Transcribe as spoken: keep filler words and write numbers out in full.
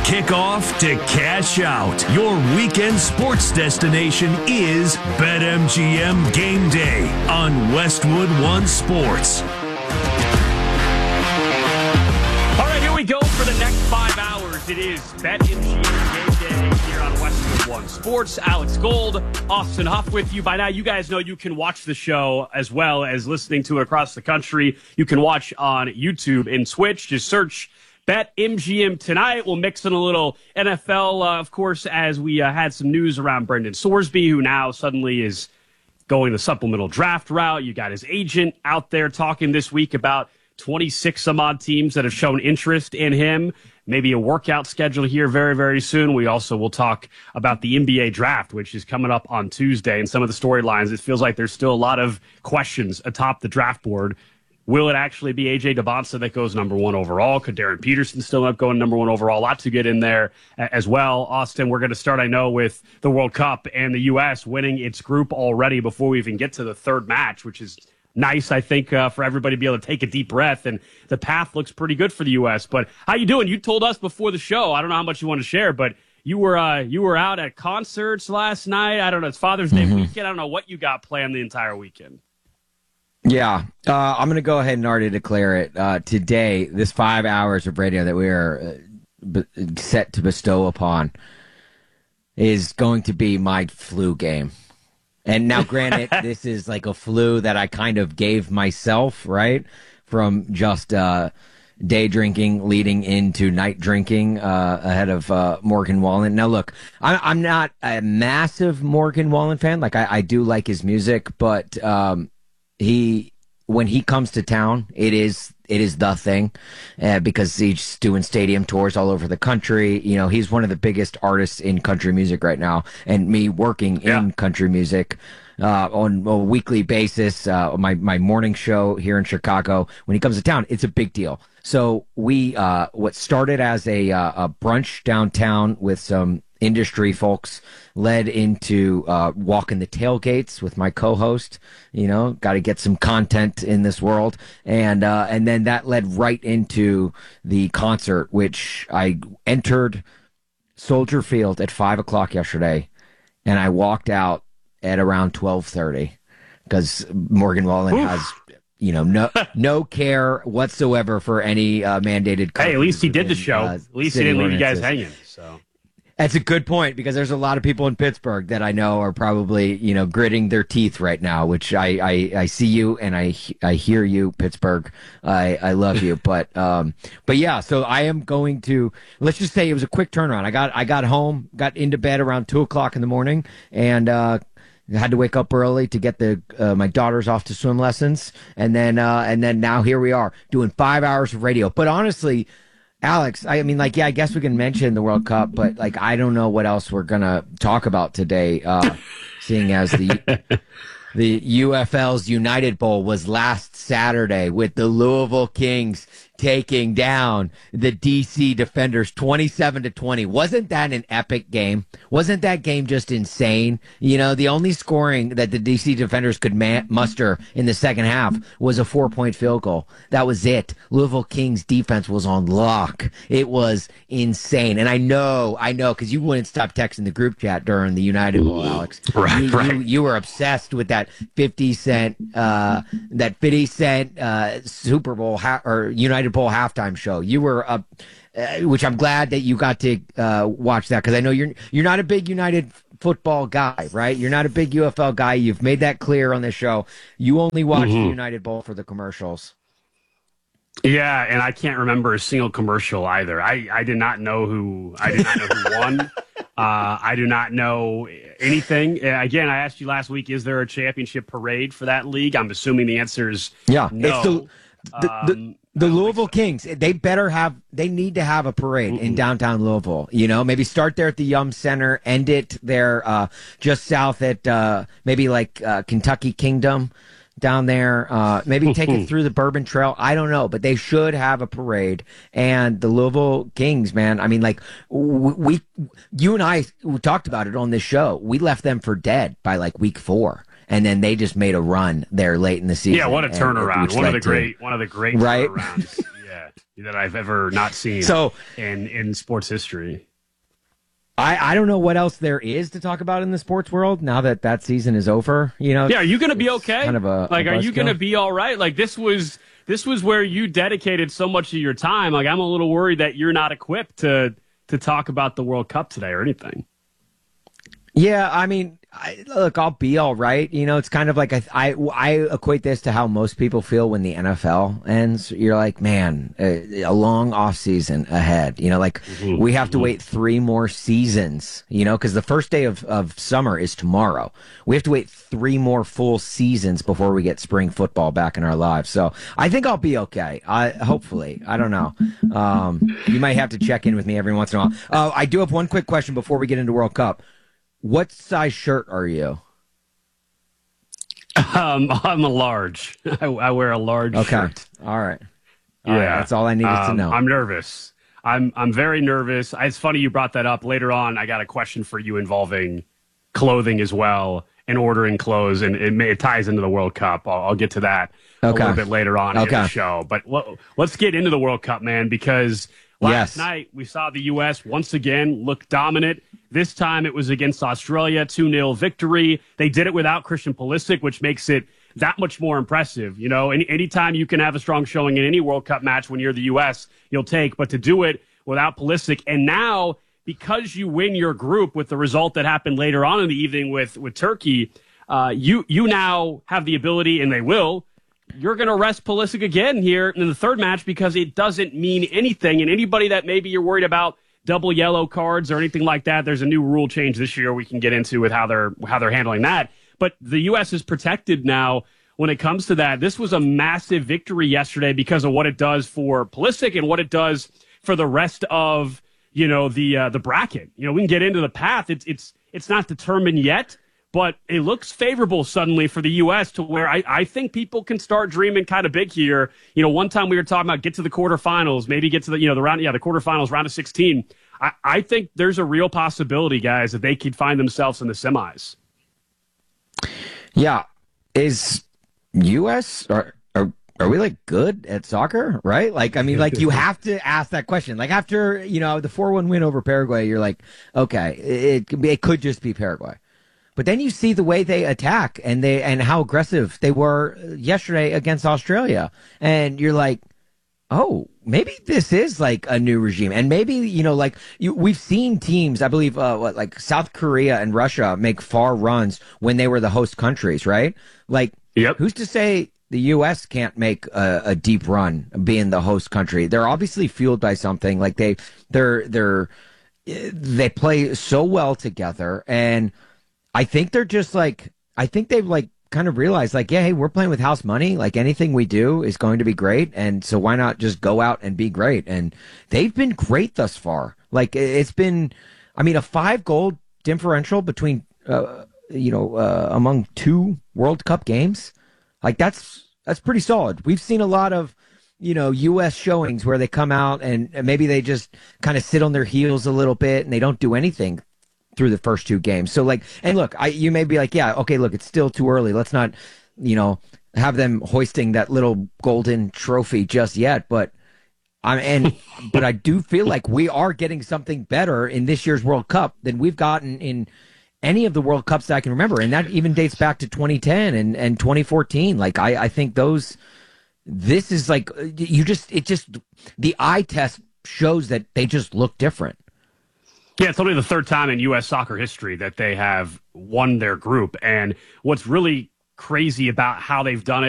Kickoff to cash out. Your weekend sports destination is BetMGM Game Day on Westwood One Sports. All right, here we go for the next five hours. It is BetMGM Game Day here on Westwood One Sports. Alex Gold, Austin Huff with you. By now, you guys know you can watch the show as well as listening to it across the country. You can watch on YouTube and Twitch. Just search BetMGM tonight. We'll mix in a little N F L, uh, of course, as we uh, had some news around Brendan Sorsby, who now suddenly is going the supplemental draft route. You got his agent out there talking this week about twenty-six some odd teams that have shown interest in him. Maybe a workout schedule here very, very soon. We also will talk about the N B A draft, which is coming up on Tuesday, and some of the storylines. It feels like there's still a lot of questions atop the draft board. Will it actually be A J Debonsa that goes number one overall? Could Darren Peterson still up going number one overall? A lot to get in there as well. Austin, we're going to start, I know, with the World Cup and the U S winning its group already before we even get to the third match, which is nice, I think, uh, for everybody to be able to take a deep breath. And the path looks pretty good for the U S. But how you doing? You told us before the show, I don't know how much you want to share, but you were uh, you were out at concerts last night. I don't know. It's Father's Day mm-hmm. weekend. I don't know what you got planned the entire weekend. Yeah, uh, I'm going to go ahead and already declare it. Uh, today, this five hours of radio that we are uh, b- set to bestow upon is going to be my flu game. And now, granted, this is like a flu that I kind of gave myself, right, from just uh, day drinking leading into night drinking uh, ahead of uh, Morgan Wallen. Now, look, I- I'm not a massive Morgan Wallen fan. Like, I, I do like his music, but um, he, when he comes to town, it is it is the thing uh, because he's doing stadium tours all over the country. You know, he's one of the biggest artists in country music right now, and me working yeah. in country music uh, on a weekly basis, uh, my my morning show here in Chicago. When he comes to town, it's a big deal. So we uh, what started as a uh, a brunch downtown with some industry folks led into uh, walking the tailgates with my co-host. You know, got to get some content in this world, and uh, and then that led right into the concert, which I entered Soldier Field at five o'clock yesterday, and I walked out at around twelve thirty because Morgan Wallen Oof. has. You know, no no care whatsoever for any uh, mandated. Hey, at least he did the show. Uh, at least he didn't leave you guys hanging. So that's a good point because there's a lot of people in Pittsburgh that I know are probably you know gritting their teeth right now. Which I I, I see you and I I hear you, Pittsburgh. I I love you, but um but yeah. So I am going to let's just say it was a quick turnaround. I got I got home, got into bed around two o'clock in the morning, and. uh I had to wake up early to get the uh, my daughters off to swim lessons, and then uh, and then now here we are doing five hours of radio. But honestly, Alex, I mean, like, yeah, I guess we can mention the World Cup, but like, I don't know what else we're gonna talk about today, uh, seeing as the the U F L's United Bowl was last Saturday with the Louisville Kings taking down the D C Defenders twenty-seven to twenty. Wasn't that an epic game? Wasn't that game just insane? You know, the only scoring that the D C Defenders could ma- muster in the second half was a four-point field goal. That was it. Louisville Kings defense was on lock. It was insane. And I know, I know, because you wouldn't stop texting the group chat during the United Bowl, Alex. Right, you, right. You, you were obsessed with that fifty cent, uh, that fifty cent uh, Super Bowl ha- or United Bowl halftime show. You were up, uh, which I'm glad that you got to uh, watch that because I know you're you're not a big United football guy, right? You're not a big U F L guy. You've made that clear on this show. You only watch mm-hmm. the United Bowl for the commercials. Yeah, and I can't remember a single commercial either. I, I did not know who I did not know who won. Uh, I do not know anything. Uh, again, I asked you last week: is there a championship parade for that league? I'm assuming the answer is yeah. no. It's the the, um, the, the Louisville so. Kings. They better have. They need to have a parade mm-hmm. in downtown Louisville. You know, maybe start there at the Yum Center, end it there uh, just south at uh, maybe like uh, Kentucky Kingdom. Down there, uh, maybe take it through the Bourbon Trail. I don't know, but they should have a parade. And the Louisville Kings, man, I mean, like, we, you and I we talked about it on this show. We left them for dead by like week four. And then they just made a run there late in the season. Yeah, what a turnaround. And, one of the to, great, one of the great right? turnarounds. Yeah. that I've ever not seen So in, in sports history. I, I don't know what else there is to talk about in the sports world now that that season is over. You know, yeah, are you going to be okay? Kind of a, like, a are you going to buzzkill. be all right? Like, this was this was where you dedicated so much of your time. Like, I'm a little worried that you're not equipped to to talk about the World Cup today or anything. Yeah, I mean, I, look, I'll be all right. You know, it's kind of like I, I, I equate this to how most people feel when the N F L ends. You're like, man, a, a long off season ahead. You know, like mm-hmm. we have to wait three more seasons. You know, because the first day of, of summer is tomorrow. We have to wait three more full seasons before we get spring football back in our lives. So I think I'll be okay. I hopefully, I don't know. Um, you might have to check in with me every once in a while. Uh, I do have one quick question before we get into World Cup. What size shirt are you? Um, I'm a large. I, I wear a large okay. shirt. All right. All yeah, right. That's all I needed um, to know. I'm nervous. I'm I'm very nervous. It's funny you brought that up. Later on, I got a question for you involving clothing as well and ordering clothes, and it, may, it ties into the World Cup. I'll, I'll get to that okay. a little bit later on okay. in the show. But l- let's get into the World Cup, man, because last yes. night we saw the U S once again look dominant. This time it was against Australia, two nil victory. They did it without Christian Pulisic, which makes it that much more impressive. You know, any anytime you can have a strong showing in any World Cup match when you're the U S, you'll take. But to do it without Pulisic, and now because you win your group with the result that happened later on in the evening with, with Turkey, uh, you you now have the ability, and they will, you're going to rest Pulisic again here in the third match because it doesn't mean anything. And anybody that maybe you're worried about double yellow cards or anything like that, there's a new rule change this year we can get into with how they're how they're handling that. But the U S is protected now when it comes to that. This was a massive victory yesterday because of what it does for Pulisic and what it does for the rest of, you know, the uh, the bracket. You know, we can get into the path. It's it's it's not determined yet, but it looks favorable suddenly for the U S to where I, I think people can start dreaming kind of big here. You know, one time we were talking about get to the quarterfinals, maybe get to the, you know, the round, yeah, the quarterfinals, round of sixteen. I, I think there's a real possibility, guys, that they could find themselves in the semis. Yeah. Is U S, are, are, are we like good at soccer, right? Like, I mean, like you have to ask that question. Like after, you know, the four one win over Paraguay, you're like, okay, it, it could just be Paraguay. But then you see the way they attack and they and how aggressive they were yesterday against Australia. And you're like, oh, maybe this is like a new regime. And maybe, you know, like you, we've seen teams, I believe, uh, what, like South Korea and Russia make far runs when they were the host countries, right? Like, yep. Who's to say the U S can't make a, a deep run being the host country? They're obviously fueled by something. Like they, they're, they're, they play so well together. And I think they're just like, I think they've like kind of realized like, yeah, hey, we're playing with house money. Like anything we do is going to be great. And so why not just go out and be great? And they've been great thus far. Like it's been, I mean, a five goal differential between, uh, you know, uh, among two World Cup games. Like that's, that's pretty solid. We've seen a lot of, you know, U S showings where they come out and maybe they just kind of sit on their heels a little bit and they don't do anything through the first two games. So like, and look, I, you may be like, yeah, okay, look, it's still too early. Let's not, you know, have them hoisting that little golden trophy just yet. But I'm, and, but I do feel like we are getting something better in this year's World Cup than we've gotten in any of the World Cups that I can remember. And that even dates back to twenty ten and, and twenty fourteen. Like, I, I think those, this is like, you just, it just, the eye test shows that they just look different. Yeah, it's only the third time in U S soccer history that they have won their group. And what's really crazy about how they've done it